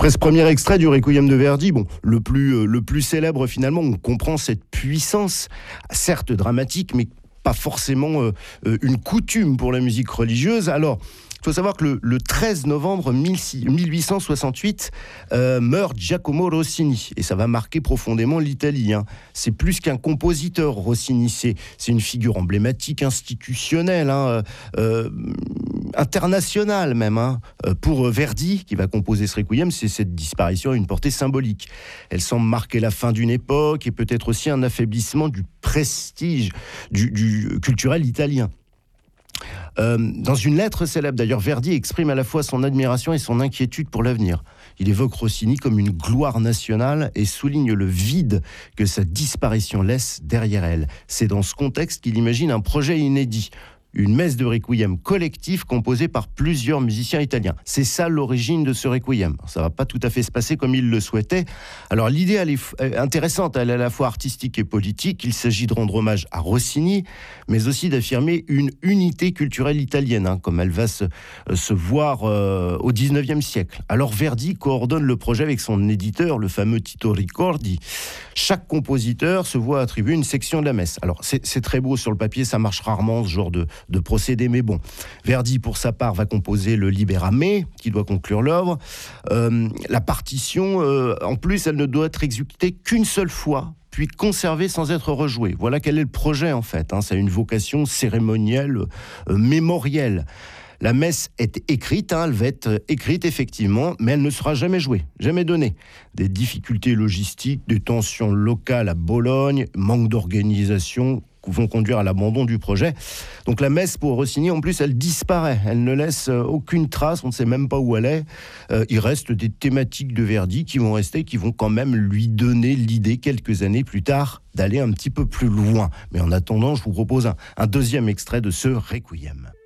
Après ce premier extrait du Requiem de Verdi, bon, le plus célèbre finalement, on comprend cette puissance, certes dramatique, mais pas forcément une coutume pour la musique religieuse. Alors, il faut savoir que le 13 novembre 1868 meurt Giacomo Rossini, et ça va marquer profondément l'Italie. C'est plus qu'un compositeur, Rossini, c'est une figure emblématique, institutionnelle, internationale même. Pour Verdi, qui va composer ce Requiem, c'est cette disparition a une portée symbolique. Elle semble marquer la fin d'une époque et peut-être aussi un affaiblissement du prestige du culturel italien. Dans une lettre célèbre, d'ailleurs, Verdi exprime à la fois son admiration et son inquiétude pour l'avenir. Il évoque Rossini comme une gloire nationale et souligne le vide que sa disparition laisse derrière elle. C'est dans ce contexte qu'il imagine un projet inédit. Une messe de Requiem collectif composée par plusieurs musiciens italiens. C'est ça l'origine de ce Requiem. Ça ne va pas tout à fait se passer comme il le souhaitait. Alors l'idée, elle est intéressante, elle est à la fois artistique et politique. Il s'agit de rendre hommage à Rossini, mais aussi d'affirmer une unité culturelle italienne, comme elle va se voir au XIXe siècle. Alors Verdi coordonne le projet avec son éditeur, le fameux Tito Ricordi. Chaque compositeur se voit attribuer une section de la messe. Alors c'est très beau sur le papier, ça marche rarement ce genre de procédé, mais bon. Verdi, pour sa part, va composer le Libera Me, qui doit conclure l'œuvre. La partition, en plus, elle ne doit être exécutée qu'une seule fois, puis conservée sans être rejouée. Voilà quel est le projet, en fait. Ça a une vocation cérémonielle, mémorielle. La messe est écrite, elle va être écrite effectivement, mais elle ne sera jamais jouée, jamais donnée. Des difficultés logistiques, des tensions locales à Bologne, manque d'organisation vont conduire à l'abandon du projet. Donc la messe pour Rossini, en plus, elle disparaît. Elle ne laisse aucune trace, on ne sait même pas où elle est. Il reste des thématiques de Verdi qui vont rester, qui vont quand même lui donner l'idée, quelques années plus tard, d'aller un petit peu plus loin. Mais en attendant, je vous propose un deuxième extrait de ce Requiem.